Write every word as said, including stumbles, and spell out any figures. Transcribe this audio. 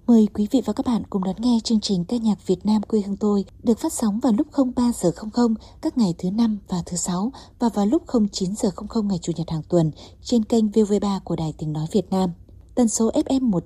Mời quý vị và các bạn cùng đón nghe chương trình ca nhạc Việt Nam quê hương tôi được phát sóng vào lúc không ba giờ không không các ngày thứ năm và thứ sáu và vào lúc không chín giờ không không ngày Chủ nhật hàng tuần trên kênh vê o vê ba của Đài Tiếng nói Việt Nam. Tần số ép em một